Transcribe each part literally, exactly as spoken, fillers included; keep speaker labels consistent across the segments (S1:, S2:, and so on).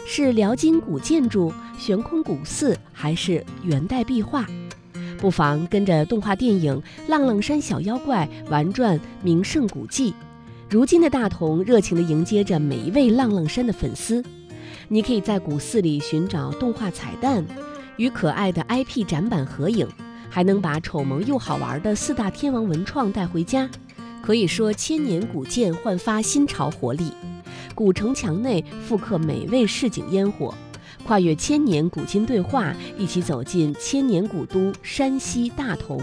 S1: 是辽金古建筑、悬空古寺，还是元代壁画？不妨跟着动画电影《浪浪山小妖怪》玩转名胜古迹。如今的大同热情地迎接着每一位浪浪山的粉丝。你可以在古寺里寻找动画彩蛋，与可爱的 I P 展板合影，还能把丑萌又好玩的四大天王文创带回家。可以说，千年古建焕发新潮活力。古城墙内复刻美味市井烟火，跨越千年古今对话，一起走进千年古都山西大同。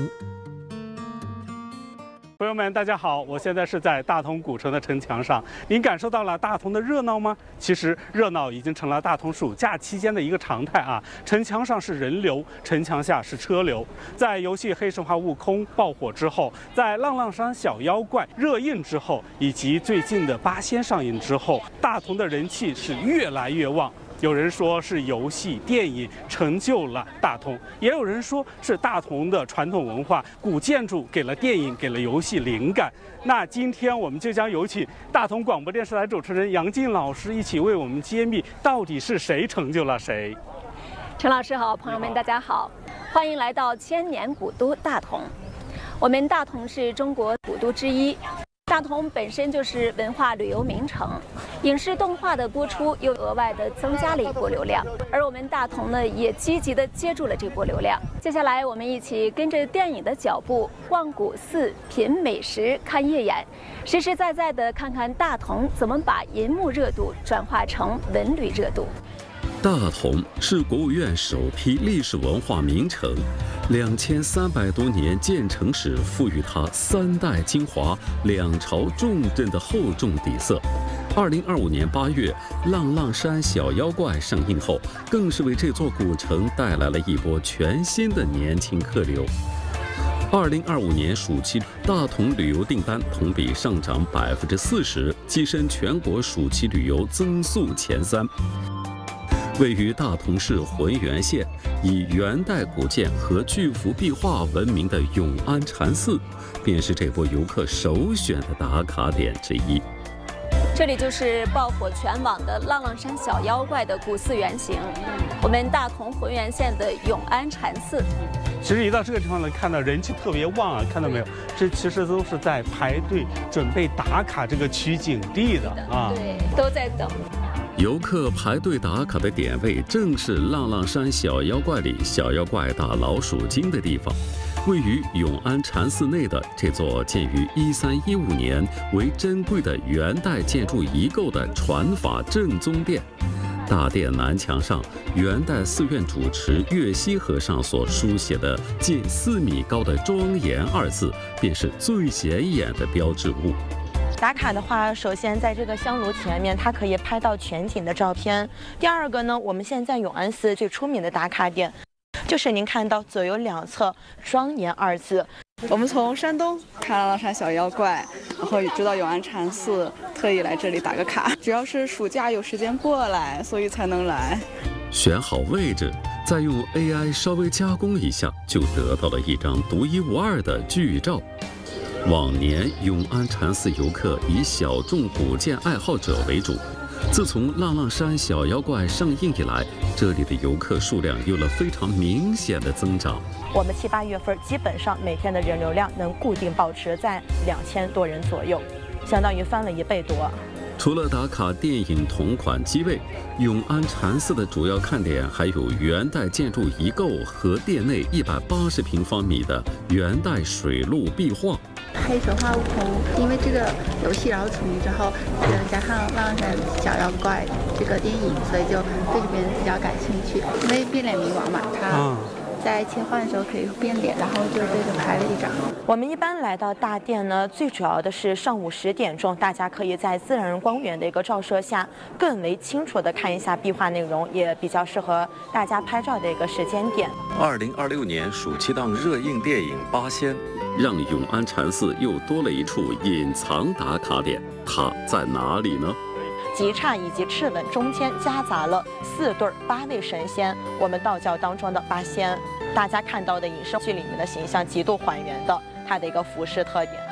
S2: 朋友们，大家好，我现在是在大同古城的城墙上。您感受到了大同的热闹吗？其实热闹已经成了大同暑假期间的一个常态啊。城墙上是人流，城墙下是车流。在游戏《黑神话：悟空》爆火之后，在《浪浪山小妖怪》热映之后，以及最近的《八仙》上映之后，大同的人气是越来越旺。有人说是游戏、电影成就了大同，也有人说是大同的传统文化、古建筑给了电影、给了游戏灵感。那今天我们就将有请大同广播电视台主持人杨静老师一起为我们揭秘，到底是谁成就了谁。
S3: 陈老师好，朋友们大家好，欢迎来到千年古都大同。我们大同是中国古都之一。大同本身就是文化旅游名城，影视动画的播出又额外的增加了一波流量，而我们大同呢也积极的接住了这波流量。接下来我们一起跟着电影的脚步，逛古寺、品美食、看夜演，实实在在的看看大同怎么把银幕热度转化成文旅热度。
S4: 大同是国务院首批历史文化名城，两千三百多年建成史赋予它三代精华、两朝重镇的厚重底色。二零二五年八月，《浪浪山小妖怪》上映后，更是为这座古城带来了一波全新的年轻客流。二零二五年暑期，大同旅游订单同比上涨百分之四十，跻身全国暑期旅游增速前三。位于大同市浑源县，以元代古建和巨幅壁画闻名的永安禅寺，便是这波游客首选的打卡点之一。
S3: 这里就是爆火全网的浪浪山小妖怪的古寺原型，我们大同浑源县的永安禅寺。
S2: 其实一到这个地方呢，看到人气特别旺啊，看到没有？这其实都是在排队准备打卡这个取景地的啊，
S3: 对，都在等。
S4: 游客排队打卡的点位正是浪浪山小妖怪里小妖怪打老鼠精的地方。位于永安禅寺内的这座建于一三一五年、为珍贵的元代建筑遗构的传法正宗殿，大殿南墙上元代寺院主持岳西和尚所书写的近四米高的庄严二字，便是最显眼的标志物。
S5: 打卡的话，首先在这个香炉前面，它可以拍到全景的照片。第二个呢，我们现在永安寺最出名的打卡点，就是您看到左右两侧庄严二字。
S6: 我们从山东看浪浪山小妖怪，然后知道永安禅寺，特意来这里打个卡。主要是暑假有时间过来，所以才能来。
S4: 选好位置，再用 A I 稍微加工一下，就得到了一张独一无二的剧照。往年永安禅寺游客以小众古建爱好者为主，自从浪浪山小妖怪上映以来，这里的游客数量有了非常明显的增长。
S5: 我们七八月份基本上每天的人流量能固定保持在两千多人左右，相当于翻了一倍多。
S4: 除了打卡电影同款机位，永安禅寺的主要看点还有元代建筑遗构和殿内一百八十平方米的元代水陆壁画。
S7: 黑神话悟空，因为这个游戏然后出名之后，呃，加上浪浪山小妖怪这个电影，所以就对这边比较感兴趣。因为变脸冥王嘛，他在切换的时候可以变脸，然后就对着拍了一张。
S5: 我们一般来到大殿呢，最主要的是上午十点钟，大家可以在自然光源的一个照射下，更为清楚的看一下壁画内容，也比较适合大家拍照的一个时间点。
S4: 二零二六年暑期档热映电影《八仙》，让永安禅寺又多了一处隐藏打卡点，它在哪里呢？
S5: 吉刹以及赤吻中间夹杂了四对八位神仙，我们道教当中的八仙。大家看到的影视剧里面的形象极度还原的它的一个服饰特点。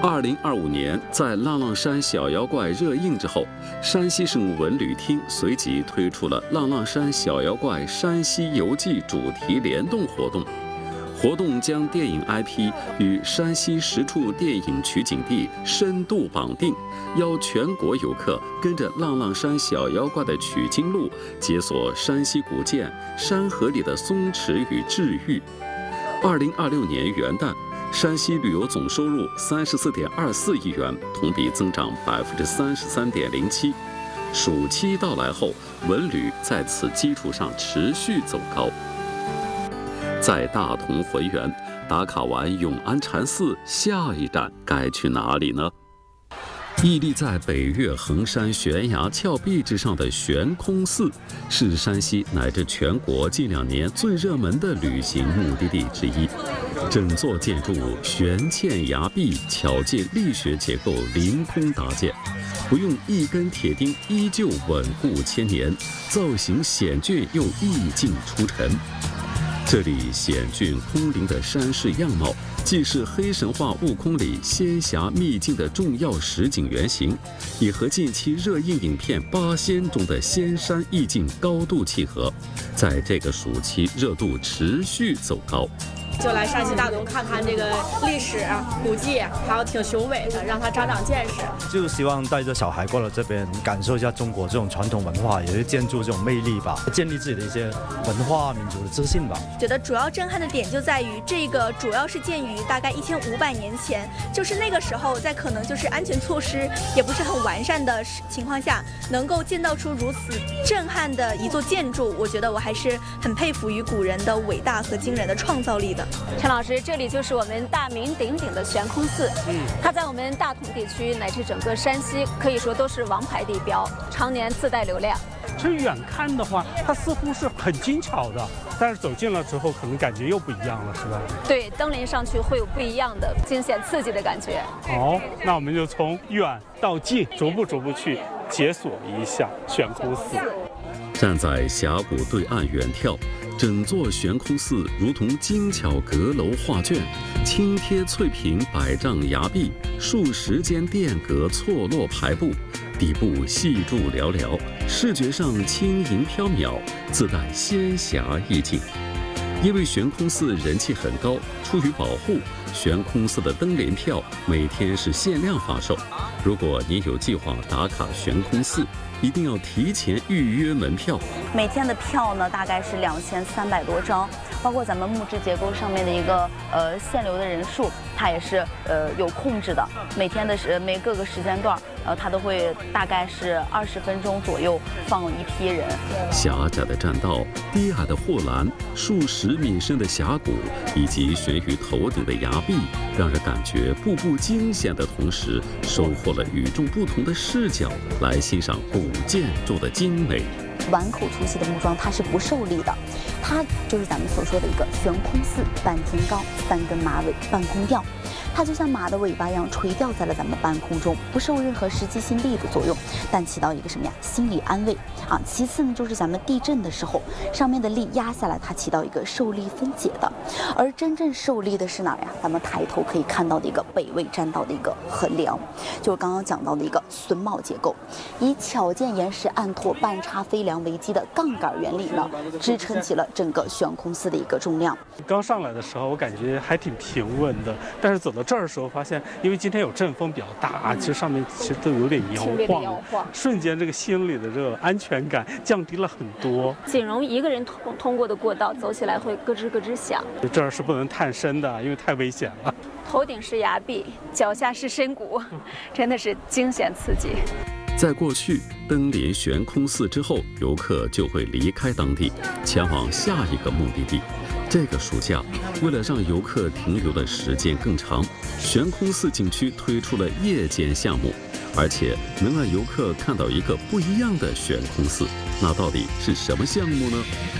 S4: 二零二五年，在浪浪山小妖怪热映之后，山西省文旅厅随即推出了浪浪山小妖怪山西游记主题联动活动。活动将电影 I P 与山西十处电影取景地深度绑定，邀全国游客跟着浪浪山小妖怪的取经路，解锁山西古建、山河里的松弛与治愈。二零二六年元旦，山西旅游总收入三十四点二四亿元，同比增长百分之三十三点零七。暑期到来后，文旅在此基础上持续走高。在大同回园打卡完永安禅寺，下一站该去哪里呢？屹立在北岳衡山悬崖峭壁之上的悬空寺，是山西乃至全国近两年最热门的旅行目的地之一。整座建筑悬嵌崖壁，巧借力学结构凌空搭建，不用一根铁钉依旧稳固千年，造型险峻又意境出尘。这里险峻空灵的山势样貌，既是黑神话悟空里仙侠秘境的重要实景原型，也和近期热映影片《八仙》中的仙山意境高度契合，在这个暑期热度持续走高。
S8: 就来山西大同看看这个历史古迹，还有挺雄伟的，让他长长见识。
S9: 就希望带着小孩过来这边感受一下中国这种传统文化，也是建筑这种魅力吧，建立自己的一些文化民族的自信吧。
S10: 觉得主要震撼的点就在于这个主要是建于大概一千五百年前，就是那个时候在可能就是安全措施也不是很完善的情况下，能够建造出如此震撼的一座建筑，我觉得我还是很佩服于古人的伟大和惊人的创造力的。
S3: 陈老师，这里就是我们大名鼎鼎的悬空寺，嗯，它在我们大同地区乃至整个山西可以说都是王牌地标，常年自带流量。
S2: 其实远看的话，它似乎是很精巧的，但是走近了之后，可能感觉又不一样了，是吧？
S3: 对，登临上去会有不一样的惊险刺激的感觉。
S2: 好，那我们就从远到近，逐步逐步去解锁一下悬空寺。
S4: 站在峡谷对岸远眺，整座悬空寺如同精巧阁楼画卷，轻贴翠屏百丈崖壁，数十间殿阁错落排布，底部细柱寥寥，视觉上轻盈飘渺，自带仙侠意境。因为悬空寺人气很高，出于保护，悬空寺的登联票每天是限量发售。如果您有计划打卡悬空寺，一定要提前预约门票。
S11: 每天的票呢，大概是两千三百多张，包括咱们木质结构上面的一个呃限流的人数，它也是呃有控制的。每天的时每各个时间段，呃，它都会大概是二十分钟左右放一批人。
S4: 狭窄的栈道、低矮的护栏、数十米深的峡谷，以及悬于头顶的崖壁，让人感觉步步惊险的同时，收获了与众不同的视角来欣赏古建筑的精美。
S11: 碗口粗细的木桩它是不受力的，它就是咱们所说的一个悬空寺，半天高，三根马尾，半空吊。它就像马的尾巴一样垂吊在了咱们半空中，不受任何实际性力的作用，但起到一个什么呀？心理安慰啊。其次呢，就是咱们地震的时候，上面的力压下来，它起到一个受力分解的。而真正受力的是哪儿呀？咱们抬头可以看到的一个北魏栈道的一个横梁，就是刚刚讲到的一个榫卯结构，以巧建岩石暗拓半插飞梁为基的杠杆原理呢，支撑起了整个悬空寺的一个重量。
S2: 刚上来的时候，我感觉还挺平稳的，但是走到这儿的时候，发现因为今天有阵风比较大，其实上面其实都有点摇晃，瞬间这个心里的这个安全感降低了很多。
S3: 仅容一个人通通过的过道，走起来会咯吱咯吱响。
S2: 这儿是不能探身的，因为太危险了。
S3: 头顶是崖壁，脚下是深谷，真的是惊险刺激。
S4: 在过去，登临悬空寺之后，游客就会离开当地，前往下一个目的地。这个暑假，为了让游客停留的时间更长，悬空寺景区推出了夜间项目，而且能让游客看到一个不一样的悬空寺。那到底是什么项目呢？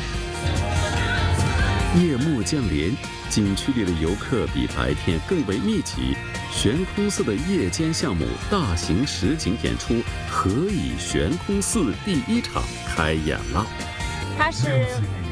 S4: 夜幕降临，景区里的游客比白天更为密集。悬空寺的夜间项目大型实景演出《何以悬空寺》第一场开演了。
S3: 它是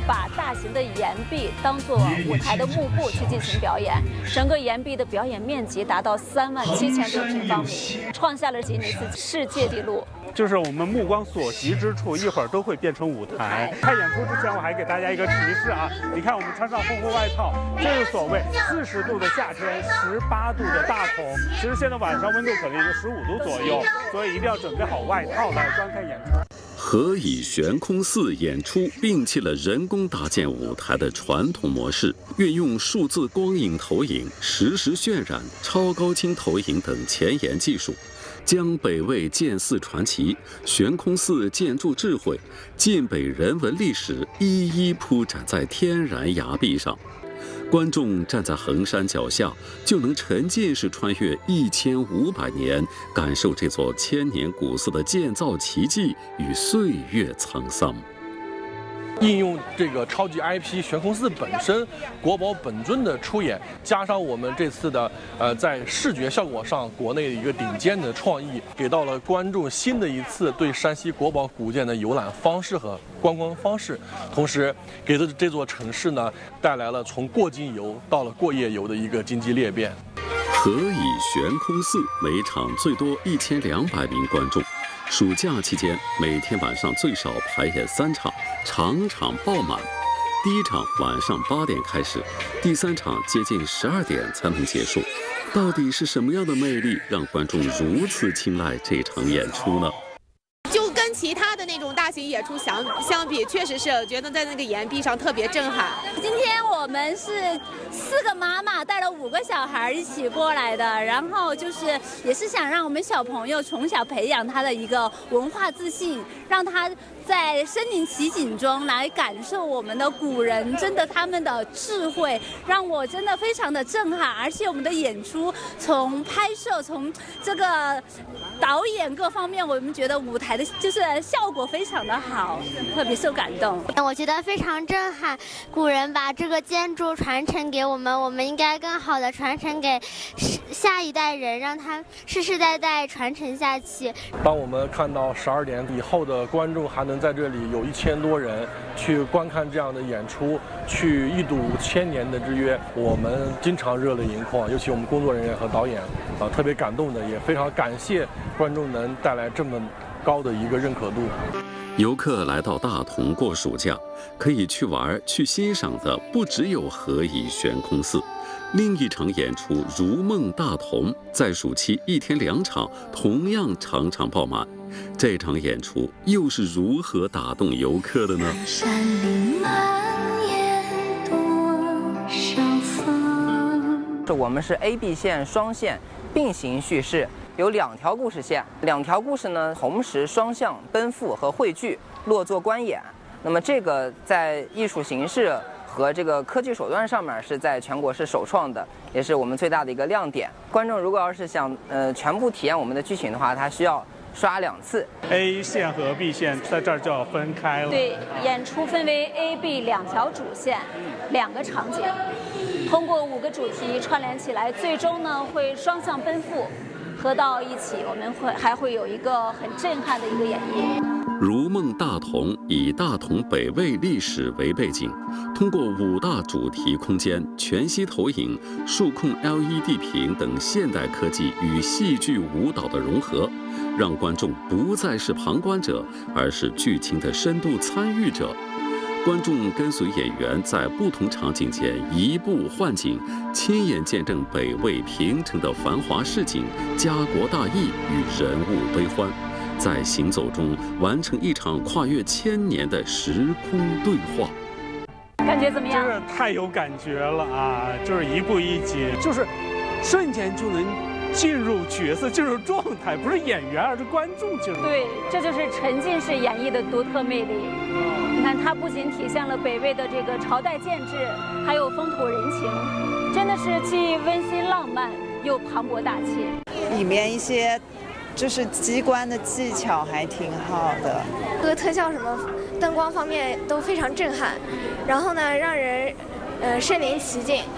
S3: 把大型的岩壁当作舞台的幕布去进行表演，整个岩壁的表演面积达到三万七千多平方米，创下了吉尼斯世界纪录。
S2: 就是我们目光所及之处，一会儿都会变成舞台。看演出之前，我还给大家一个提示啊，你看我们穿上厚厚外套，这是所谓四十度的夏天，十八度的大同。其实现在晚上温度可能也就十五度左右，所以一定要准备好外套来观看演出。
S4: 何以悬空寺演出摒弃了人工搭建舞台的传统模式，运用数字光影投影、实时渲染、超高清投影等前沿技术，将北魏建寺传奇、悬空寺建筑智慧、晋北人文历史一一铺展在天然崖壁上。观众站在衡山脚下，就能沉浸式穿越一千五百年，感受这座千年古寺的建造奇迹与岁月沧桑。
S12: 应用这个超级 I P 悬空寺本身国宝本尊的出演，加上我们这次的呃在视觉效果上国内的一个顶尖的创意，给到了观众新的一次对山西国宝古建的游览方式和观光方式，同时给了这座城市呢带来了从过境游到了过夜游的一个经济裂变。
S4: 何以悬空寺每场最多一千两百名观众。暑假期间，每天晚上最少排演三场，场场爆满。第一场晚上八点开始，第三场接近十二点才能结束。到底是什么样的魅力让观众如此青睐这场演出呢？
S13: 就跟其他的那种大型演出相相比，确实是我觉得在那个岩壁上特别震撼。
S14: 今天我们是四个妈妈带了五个小孩一起过来的，然后就是也是想让我们小朋友从小培养他的一个文化自信，让他在身临其境中来感受我们的古人真的他们的智慧，让我真的非常的震撼。而且我们的演出从拍摄从这个导演各方面，我们觉得舞台的就是效果非常的好，特别受感动。
S15: 我觉得非常震撼，古人把这个建筑传承给我们，我们应该更好的传承给下一代人，让它世世代代传承下去。
S12: 当我们看到十二点以后的观众还能在这里有一千多人去观看这样的演出，去一睹千年的之约，我们经常热泪盈眶，尤其我们工作人员和导演啊，特别感动的，也非常感谢观众能带来这么高的一个认可度。
S4: 游客来到大同过暑假，可以去玩、去欣赏的不只有何以悬空寺，另一场演出《如梦大同》在暑期一天两场，同样场场爆满。这场演出又是如何打动游客的呢？山林蔓延多少
S16: 风。我们是 A B 线双线并行叙事。有两条故事线，两条故事呢同时双向奔赴和汇聚，落座观演。那么这个在艺术形式和这个科技手段上面是在全国是首创的，也是我们最大的一个亮点。观众如果要是想呃全部体验我们的剧情的话，他需要刷两次。
S2: A 线和 B 线在这儿就要分开了。
S3: 对，演出分为 A、B 两条主线，两个场景，通过五个主题串联起来，最终呢会双向奔赴。合到一起，我们会还会有一个很震撼的一个演绎。
S4: 如梦大同以大同北魏历史为背景，通过五大主题空间、全息投影、数控 L E D 屏等现代科技与戏剧舞蹈的融合，让观众不再是旁观者，而是剧情的深度参与者。观众跟随演员在不同场景间移步换景，亲眼见证北魏平城的繁华市井、家国大义与人物悲欢，在行走中完成一场跨越千年的时空对话。
S3: 感觉怎么样？
S2: 真是太有感觉了啊！就是一步一景，就是瞬间就能进入角色、进入状态，不是演员，而是观众进入。
S3: 对，这就是沉浸式演绎的独特魅力。你看，它不仅体现了北魏的这个朝代建制，还有风土人情，真的是既温馨浪漫又磅礴大气。
S17: 里面一些就是机关的技巧还挺好的，
S18: 各个特效什么灯光方面都非常震撼，然后呢让人呃身临其境。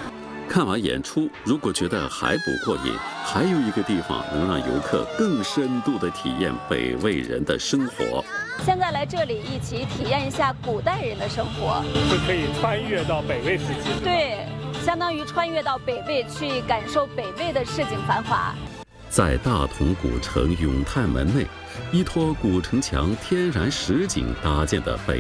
S4: 看完演出，如果觉得还不过瘾，还有一个地方能让游客更深度地体验北魏人的生活。
S3: 现在来这里一起体验一下古代人的生活，
S2: 是可以穿越到北魏时期。
S3: 对，相当于穿越到北魏去感受北魏的市井繁华。
S4: 在大同古城永泰门内，依托古城墙天然实景搭建的北